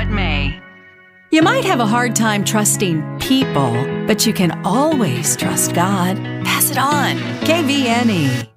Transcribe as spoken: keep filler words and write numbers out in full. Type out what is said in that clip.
what may. You might have a hard time trusting people, but you can always trust God. Pass it on. K V N E.